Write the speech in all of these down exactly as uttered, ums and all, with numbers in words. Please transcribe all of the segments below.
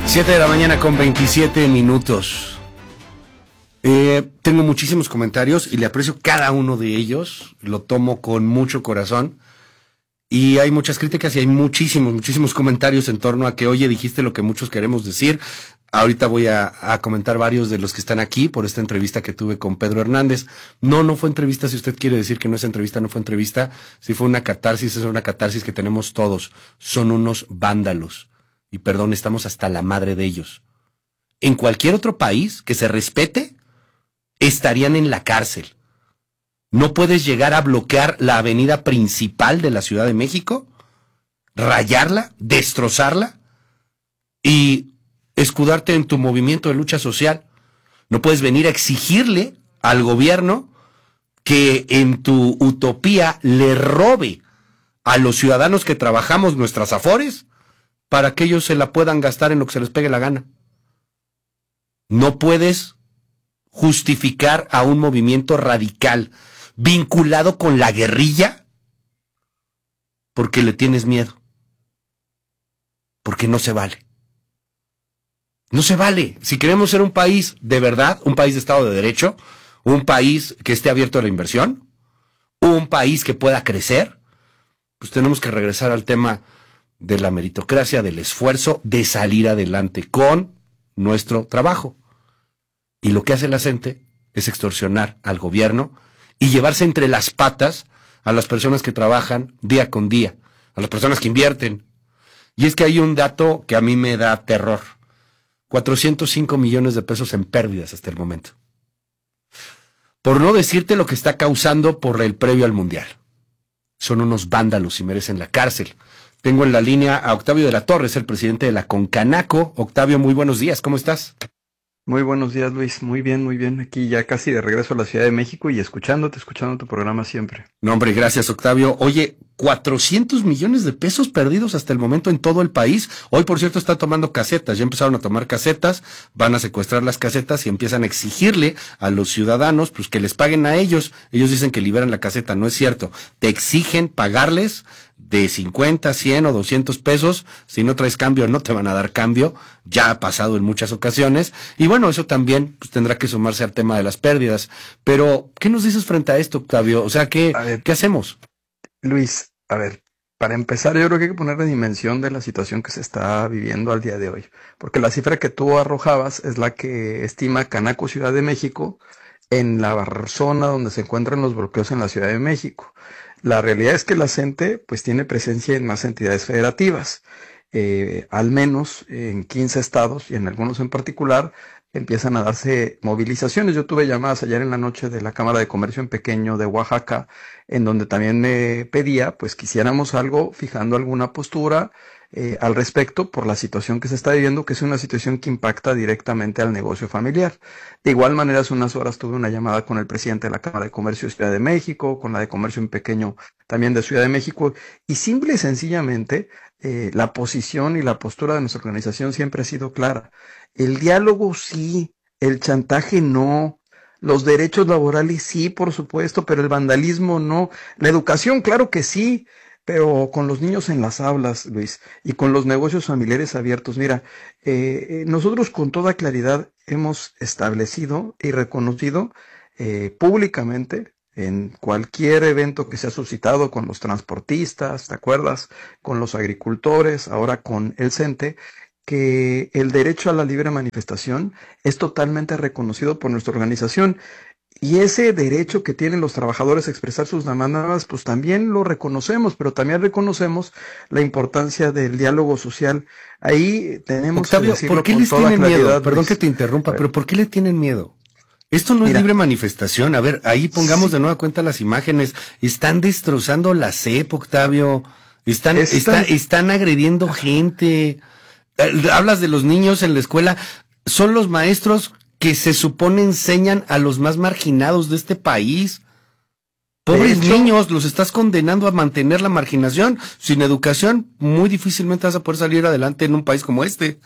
Siete de la mañana con veintisiete minutos. Eh, tengo muchísimos comentarios y le aprecio cada uno de ellos. Lo tomo con mucho corazón. Y hay muchas críticas y hay muchísimos, muchísimos comentarios en torno a que, oye, dijiste lo que muchos queremos decir. Ahorita voy a, a comentar varios de los que están aquí por esta entrevista que tuve con Pedro Hernández. No, no fue entrevista. Si usted quiere decir que no es entrevista, no fue entrevista. Si fue una catarsis, es una catarsis que tenemos todos. Son unos vándalos. Y perdón, estamos hasta la madre de ellos. En cualquier otro país que se respete, estarían en la cárcel. No puedes llegar a bloquear la avenida principal de la Ciudad de México, rayarla, destrozarla y escudarte en tu movimiento de lucha social. No puedes venir a exigirle al gobierno que en tu utopía le robe a los ciudadanos que trabajamos nuestras afores para que ellos se la puedan gastar en lo que se les pegue la gana. No puedes justificar a un movimiento radical vinculado con la guerrilla porque le tienes miedo. Porque no se vale. No se vale. Si queremos ser un país de verdad, un país de Estado de Derecho, un país que esté abierto a la inversión, un país que pueda crecer, pues tenemos que regresar al tema de la meritocracia, del esfuerzo de salir adelante con nuestro trabajo. Y lo que hace la gente es extorsionar al gobierno y llevarse entre las patas a las personas que trabajan día con día, a las personas que invierten. Y es que hay un dato que a mí me da terror. cuatrocientos cinco millones de pesos en pérdidas hasta el momento. Por no decirte lo que está causando por el previo al Mundial. Son unos vándalos y merecen la cárcel. Tengo en la línea a Octavio de la Torre, es el presidente de la Concanaco. Octavio, muy buenos días, ¿cómo estás? Muy buenos días, Luis. Muy bien, muy bien. Aquí ya casi de regreso a la Ciudad de México y escuchándote, escuchando tu programa siempre. No, hombre, gracias, Octavio. Oye, cuatrocientos millones de pesos perdidos hasta el momento en todo el país. Hoy, por cierto, están tomando casetas. Ya empezaron a tomar casetas, van a secuestrar las casetas y empiezan a exigirle a los ciudadanos pues que les paguen a ellos. Ellos dicen que liberan la caseta. No es cierto. Te exigen pagarles de cincuenta, cien o doscientos pesos. Si no traes cambio, no te van a dar cambio. Ya ha pasado en muchas ocasiones. Y bueno, eso también pues, tendrá que sumarse al tema de las pérdidas. Pero, ¿qué nos dices frente a esto, Octavio? O sea, ¿qué, ver, ¿qué hacemos? Luis, a ver, para empezar yo creo que hay que poner la dimensión de la situación que se está viviendo al día de hoy. Porque la cifra que tú arrojabas es la que estima Canaco Ciudad de México en la zona donde se encuentran los bloqueos en la Ciudad de México. La realidad es que la CENTE pues tiene presencia en más entidades federativas, eh, al menos en quince estados y en algunos en particular empiezan a darse movilizaciones. Yo tuve llamadas ayer en la noche de la Cámara de Comercio en Pequeño de Oaxaca, en donde también me pedía pues que hiciéramos algo fijando alguna postura eh, al respecto por la situación que se está viviendo, que es una situación que impacta directamente al negocio familiar. De igual manera, hace unas horas tuve una llamada con el presidente de la Cámara de Comercio de Ciudad de México, con la de Comercio en Pequeño también de Ciudad de México, y simple y sencillamente eh, la posición y la postura de nuestra organización siempre ha sido clara. El diálogo sí, el chantaje no, los derechos laborales sí, por supuesto, pero el vandalismo no. La educación, claro que sí, pero con los niños en las aulas, Luis, y con los negocios familiares abiertos. Mira, eh, eh, nosotros con toda claridad hemos establecido y reconocido eh, públicamente en cualquier evento que se ha suscitado con los transportistas, ¿te acuerdas? Con los agricultores, ahora con el CENTE, que el derecho a la libre manifestación es totalmente reconocido por nuestra organización. Y ese derecho que tienen los trabajadores a expresar sus demandas, pues también lo reconocemos, pero también reconocemos la importancia del diálogo social. Ahí tenemos Octavio, que decirlo ¿por qué con les toda tienen claridad, miedo? Perdón Luis. que te interrumpa, pero ¿por qué le tienen miedo? Esto no es Mira, libre manifestación. A ver, ahí pongamos sí, de nueva cuenta las imágenes. Están destrozando la C E P, Octavio. Están, es están, tan- están agrediendo gente. Eh, Hablas de los niños en la escuela. Son los maestros que se supone enseñan a los más marginados de este país. de Pobres hecho, niños, los estás condenando a mantener la marginación. Sin educación, muy difícilmente vas a poder salir adelante en un país como este.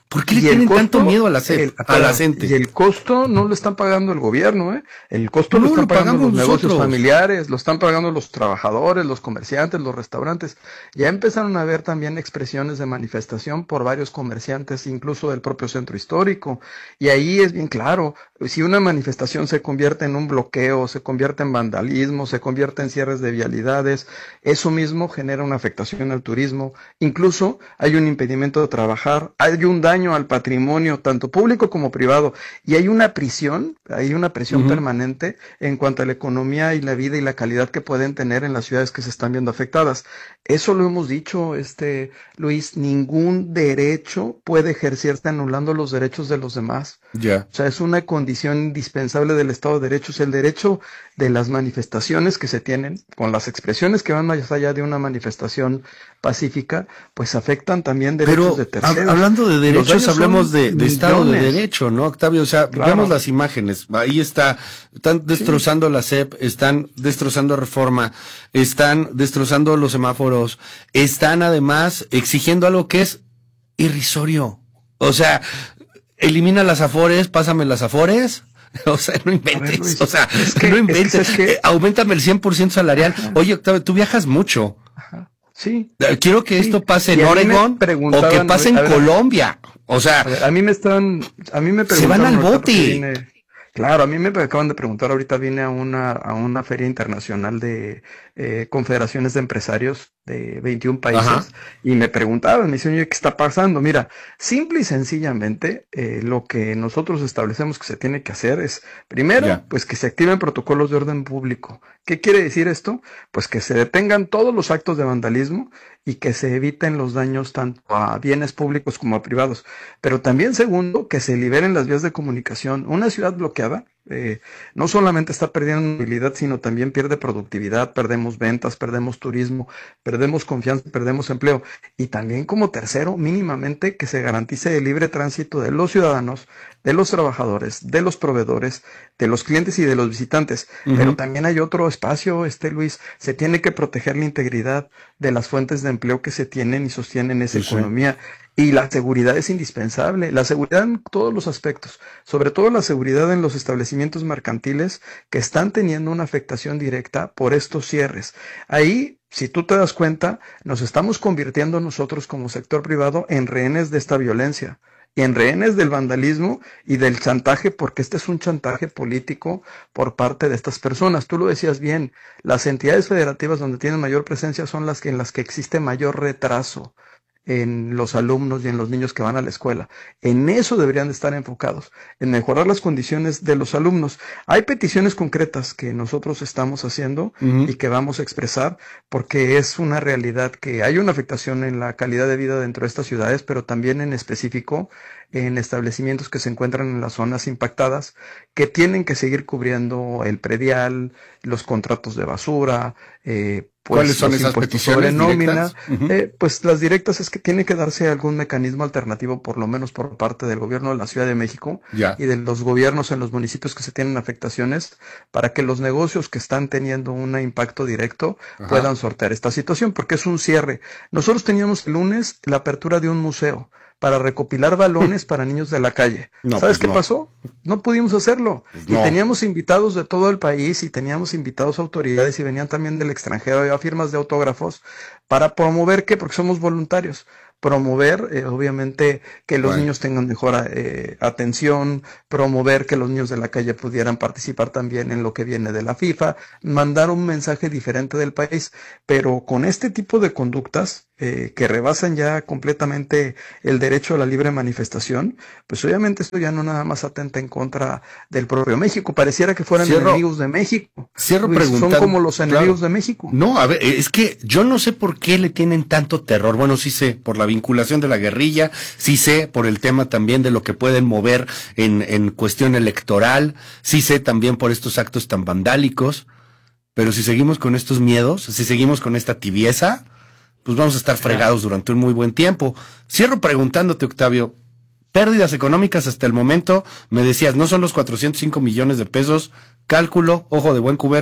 ¿Por qué le Y el tienen costo, tanto miedo a la C E P, el, a la espera, gente? y el costo no lo están pagando el gobierno, ¿eh? El costo No, lo están lo pagando pagamos los negocios nosotros. familiares, lo están pagando los trabajadores, los comerciantes, los restaurantes. Ya empezaron a haber también expresiones de manifestación por varios comerciantes, incluso del propio centro histórico. Y ahí es bien claro, si una manifestación se convierte en un bloqueo, se convierte en vandalismo, se convierte en cierres de vialidades, eso mismo genera una afectación al turismo. Incluso hay un impedimento de trabajar, hay un daño al patrimonio, tanto público como privado, y hay una prisión, hay una presión Ujú. permanente en cuanto a la economía y la vida y la calidad que pueden tener en las ciudades que se están viendo afectadas. Eso lo hemos dicho, este, Luis, ningún derecho puede ejercerse anulando los derechos de los demás. Ya. O sea, es una condición indispensable del Estado de Derecho, es el derecho de las manifestaciones que se tienen, con las expresiones que van más allá de una manifestación pacífica, pues afectan también derechos de Pero hab- terceros. hablando de Y los derechos, daños hablemos son de, de Estado de millones. Derecho, ¿no, Octavio? O sea, Claro. vemos las imágenes. Ahí está, están destrozando la C E P, están destrozando Reforma, están destrozando los semáforos, están además exigiendo algo que es irrisorio. O sea, elimina las afores, pásame las afores. O sea, no A ver, inventes. Luis, O sea, es que, no es que, inventes. ¿sabes qué? Eh, auméntame el cien por ciento salarial. Oye, Octavio, tú viajas mucho. Ajá. Sí, Eh, Quiero que sí. esto pase Y en a mí me Oregón o que preguntaban, pase a en ver, Colombia. O sea, a ver, a mí me están, a mí me se van preguntaron al ahorita porque bote. vine, claro, a mí me acaban de preguntar ahorita, vine a una, a una feria internacional de eh, confederaciones de empresarios de veintiún Ajá. países y me preguntaban, me decían, oye, ¿qué está pasando? Mira, simple y sencillamente, eh, lo que nosotros establecemos que se tiene que hacer es, primero, Ya. pues que se activen protocolos de orden público. ¿Qué quiere decir esto? Pues que se detengan todos los actos de vandalismo y que se eviten los daños tanto a bienes públicos como a privados. Pero también, segundo, que se liberen las vías de comunicación. Una ciudad bloqueada eh, no solamente está perdiendo movilidad, sino también pierde productividad, perdemos ventas, perdemos turismo, perdemos confianza, perdemos empleo. Y también como tercero, mínimamente que se garantice el libre tránsito de los ciudadanos, de los trabajadores, de los proveedores, de los clientes y de los visitantes. Ujú. Pero también hay otro espacio, este Luis, se tiene que proteger la integridad de las fuentes de empleo que se tienen y sostienen esa Pues sí. economía. Y la seguridad es indispensable, la seguridad en todos los aspectos, sobre todo la seguridad en los establecimientos mercantiles que están teniendo una afectación directa por estos cierres. Ahí, si tú te das cuenta, nos estamos convirtiendo nosotros como sector privado en rehenes de esta violencia, y en rehenes del vandalismo y del chantaje, porque este es un chantaje político por parte de estas personas. Tú lo decías bien, las entidades federativas donde tienen mayor presencia son las que en las que existe mayor retraso en los alumnos y en los niños que van a la escuela. En eso deberían de estar enfocados, en mejorar las condiciones de los alumnos. Hay peticiones concretas que nosotros estamos haciendo Ujú. y que vamos a expresar, porque es una realidad que hay una afectación en la calidad de vida dentro de estas ciudades, pero también en específico en establecimientos que se encuentran en las zonas impactadas, que tienen que seguir cubriendo el predial, los contratos de basura, eh, pues ¿Cuáles son los esas impuestos sobre peticiones nómina. directas? Ujú. Eh, pues las directas es que tiene que darse algún mecanismo alternativo, por lo menos por parte del gobierno de la Ciudad de México Ya. y de los gobiernos en los municipios que se tienen afectaciones, para que los negocios que están teniendo un impacto directo Ajá. puedan sortear esta situación, porque es un cierre. Nosotros teníamos el lunes la apertura de un museo para recopilar balones para niños de la calle. No, ¿Sabes pues qué no. pasó? No pudimos hacerlo. Pues Y no. teníamos invitados de todo el país y teníamos invitados autoridades y venían también del extranjero, había firmas de autógrafos para promover que, porque somos voluntarios, promover eh, obviamente que los Bueno. niños tengan mejor eh, atención, promover que los niños de la calle pudieran participar también en lo que viene de la FIFA, mandar un mensaje diferente del país, pero con este tipo de conductas eh, que rebasan ya completamente el derecho a la libre manifestación, pues obviamente esto ya no nada más atenta en contra del propio México, pareciera que fueran Cierro- enemigos de México. Cierro Luis, preguntando. son como los Claro. enemigos de México. No, a ver, es que yo no sé por qué le tienen tanto terror. Bueno, sí sé, por la vinculación de la guerrilla, sí sé por el tema también de lo que pueden mover en, en cuestión electoral, sí sé también por estos actos tan vandálicos, pero si seguimos con estos miedos, si seguimos con esta tibieza, pues vamos a estar fregados durante un muy buen tiempo. Cierro preguntándote, Octavio, pérdidas económicas hasta el momento, me decías, ¿no son los cuatrocientos cinco millones de pesos? Cálculo, ojo de buen cubero.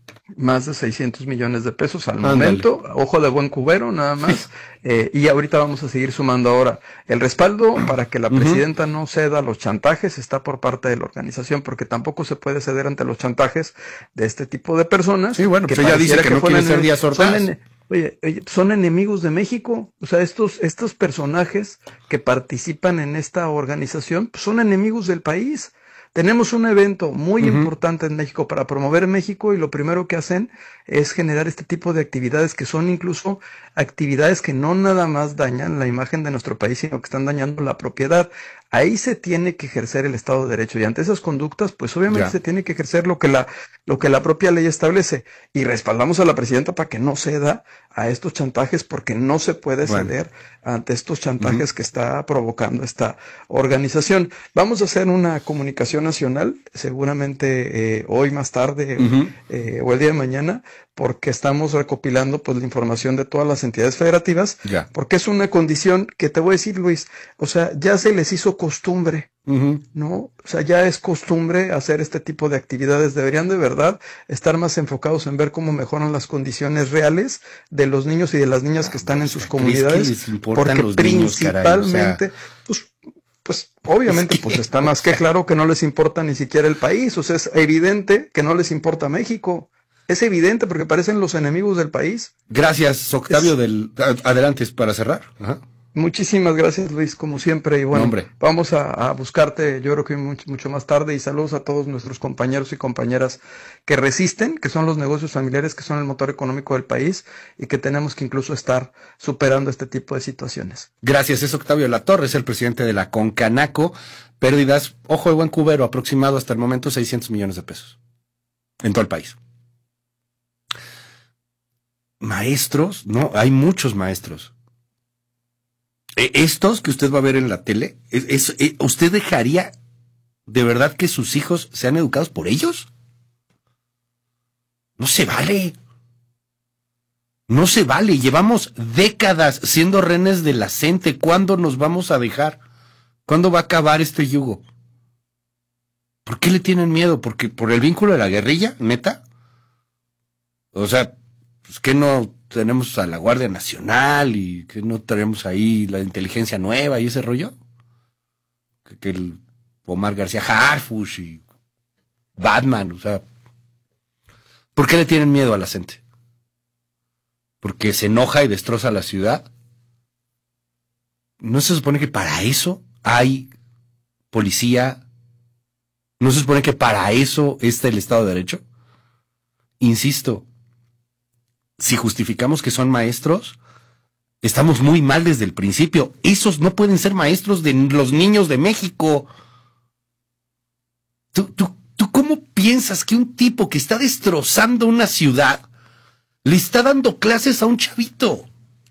Más de seiscientos millones de pesos al Ándale. momento, ojo de buen cubero nada más, eh, y ahorita vamos a seguir sumando ahora. El respaldo para que la Ujú. presidenta no ceda a los chantajes está por parte de la organización, porque tampoco se puede ceder ante los chantajes de este tipo de personas. Sí, bueno, que pues ella dice pareciera que no fueran quiere ser ene- Díaz son Ordaz. ene- Oye, oye, son enemigos de México. O sea, estos, estos personajes que participan en esta organización pues, son enemigos del país. Tenemos un evento muy Ujú. importante en México para promover México y lo primero que hacen es generar este tipo de actividades que son incluso actividades que no nada más dañan la imagen de nuestro país, sino que están dañando la propiedad. Ahí se tiene que ejercer el Estado de Derecho y ante esas conductas, pues obviamente Ya. se tiene que ejercer lo que la, lo que la propia ley establece y respaldamos a la presidenta para que no ceda a estos chantajes porque no se puede Bueno. ceder ante estos chantajes que está provocando esta organización. Vamos a hacer una comunicación nacional, seguramente eh, hoy más tarde Ujú. eh, o el día de mañana, porque estamos recopilando pues la información de todas las entidades federativas, Ya. porque es una condición que te voy a decir, Luis, o sea, ya se les hizo costumbre, Ujú. ¿no? O sea, ya es costumbre hacer este tipo de actividades. Deberían de verdad estar más enfocados en ver cómo mejoran las condiciones reales de los niños y de las niñas que están en sus ¿Crees que comunidades, les importan porque los niños, caray? O sea, principalmente, pues, pues obviamente, es que, pues está o más que sea, claro que no les importa ni siquiera el país. O sea, es evidente que no les importa México. Es evidente porque parecen los enemigos del país. gracias, Octavio. Es, Del... a- Adelante, es para cerrar. Ajá. Muchísimas gracias, Luis, como siempre. Y No, bueno, hombre. vamos a, a buscarte, yo creo que mucho, mucho más tarde. Y saludos a todos nuestros compañeros y compañeras que resisten, que son los negocios familiares, que son el motor económico del país y que tenemos que incluso estar superando este tipo de situaciones. Gracias, es Octavio Latorre, es el presidente de la Concanaco. Pérdidas, ojo de buen cubero, aproximado hasta el momento seiscientos millones de pesos en todo el país. Maestros, no, hay muchos maestros. E- Estos que usted va a ver en la tele, es, es- eh, ¿usted dejaría de verdad que sus hijos sean educados por ellos? No se vale. No se vale. Llevamos décadas siendo rehenes de la gente. ¿Cuándo nos vamos a dejar? ¿Cuándo va a acabar este yugo? ¿Por qué le tienen miedo? ¿Porque por el vínculo de la guerrilla, neta? O sea, pues que no tenemos a la Guardia Nacional y que no tenemos ahí la inteligencia nueva y ese rollo. Que, que el Omar García Harfuch y Batman, o sea, ¿por qué le tienen miedo a la gente? ¿Porque se enoja y destroza la ciudad? ¿No se supone que para eso hay policía? ¿No se supone que para eso está el Estado de Derecho? Insisto, si justificamos que son maestros, estamos muy mal desde el principio. Esos no pueden ser maestros de los niños de México. ¿Tú, tú, tú cómo piensas que un tipo que está destrozando una ciudad le está dando clases a un chavito?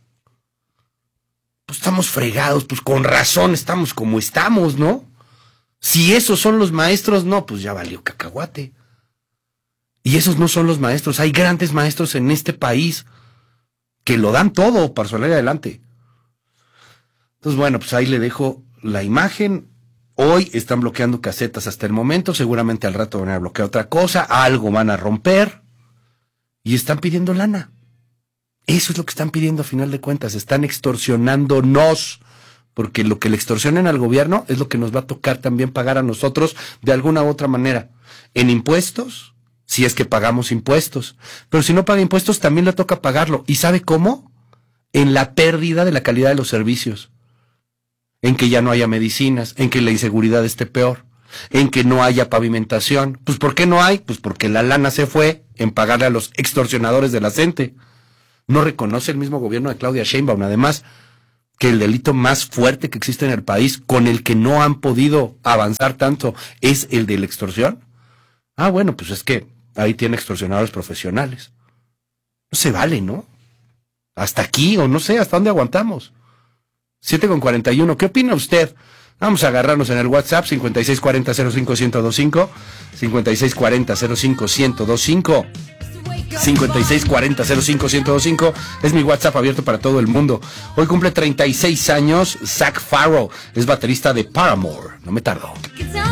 Pues estamos fregados, pues con razón estamos como estamos, ¿no? Si esos son los maestros, no, pues ya valió cacahuate. Y esos no son los maestros. Hay grandes maestros en este país que lo dan todo para salir adelante. Entonces, bueno, pues ahí le dejo la imagen. Hoy están bloqueando casetas hasta el momento. Seguramente al rato van a bloquear otra cosa. Algo van a romper. Y están pidiendo lana. Eso es lo que están pidiendo a final de cuentas. Están extorsionándonos. Porque lo que le extorsionen al gobierno es lo que nos va a tocar también pagar a nosotros de alguna u otra manera. En impuestos, si es que pagamos impuestos. Pero si no paga impuestos, también le toca pagarlo. ¿Y sabe cómo? En la pérdida de la calidad de los servicios. En que ya no haya medicinas, en que la inseguridad esté peor, en que no haya pavimentación. Pues ¿por qué no hay? Pues porque la lana se fue en pagarle a los extorsionadores de la gente. No reconoce el mismo gobierno de Claudia Sheinbaum, además, que el delito más fuerte que existe en el país, con el que no han podido avanzar tanto, es el de la extorsión. Ah, bueno, pues es que ahí tiene extorsionadores profesionales. No se vale, ¿no? Hasta aquí, o no sé, hasta dónde aguantamos. siete con cuarenta y uno, ¿qué opina usted? Vamos a agarrarnos en el WhatsApp cincuenta y seis cuarenta cero cinco ciento veinticinco, cincuenta y seis cuarenta cero cinco ciento veinticinco, cincuenta y seis cuarenta cero cinco ciento veinticinco, es mi WhatsApp abierto para todo el mundo. Hoy cumple treinta y seis años Zac Farro, es baterista de Paramore, no me tardo.